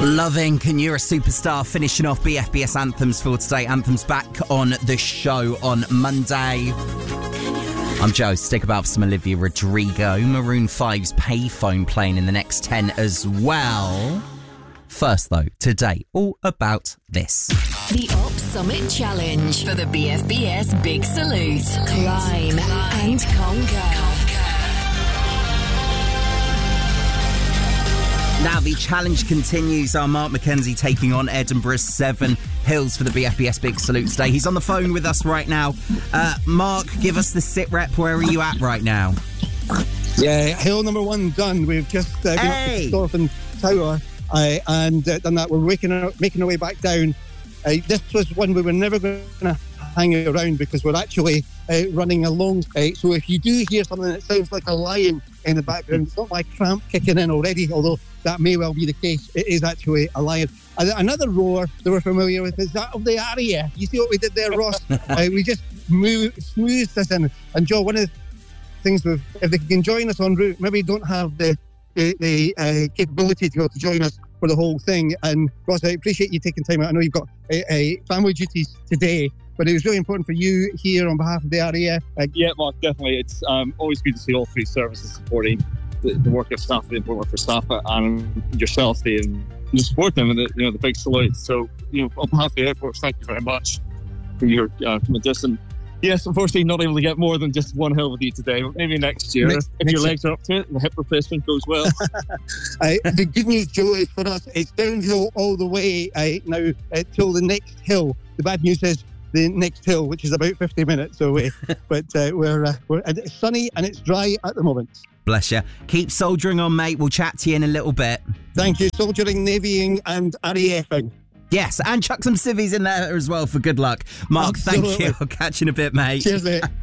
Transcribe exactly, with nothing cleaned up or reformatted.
Loving Can You're a Superstar, finishing off B F B S Anthems for today. Anthems back on the show on Monday. I'm Joe. Stick about for some Olivia Rodrigo. Maroon five's Payphone playing in the next ten as well. First though, today, all about this. The Op Summit Challenge for the B F B S Big Salute. Climb and conquer. Now the challenge continues. Our Mark McKenzie taking on Edinburgh's Seven Hills for the B F B S Big Salute today. He's on the phone with us right now. Uh, Mark, give us the sit rep. Where are you at right now? Yeah, hill number one done. We've just uh, been hey. up to Storfen Tower uh, and uh, done that. We're making our, making our way back down. Uh, this was one we were never going to hang around because we're actually uh, running along. Uh, so if you do hear something that sounds like a lion in the background, it's not my cramp kicking in already, although that may well be the case. It is actually a lion. And another roar that we're familiar with is that of the Aria. You see what we did there, Ross? uh, we just moved, smoothed this in. And Joe, one of the things with, if they can join us en route, maybe don't have the the, the uh, capability to go to join us for the whole thing. And Ross, I appreciate you taking time out. I know you've got a, a family duties today, but it was really important for you here on behalf of the Aria. Uh, yeah, Mark, definitely. It's um, always good to see all three services supporting the, the work of staff, the important work for staff, and yourself, the, you support them, and the, you know, the big salute. So, you know, on behalf of the airports, thank you very much for your uh, commitment. And yes, unfortunately, not able to get more than just one hill with you today, but maybe next year, next, if next your year. legs are up to it and the hip replacement goes well. uh, the good news, Joe, is for us, it's downhill all the way uh, now uh, till the next hill. The bad news is the next hill, which is about fifty minutes away. but uh, we're, uh, we're and it's sunny and it's dry at the moment. Bless you. Keep soldiering on, mate. We'll chat to you in a little bit. Thank you. Soldiering, navying and RAFing. Yes, and chuck some civvies in there as well for good luck. Mark, Absolutely. Thank you. I'll catch you in a bit, mate. Cheers, mate.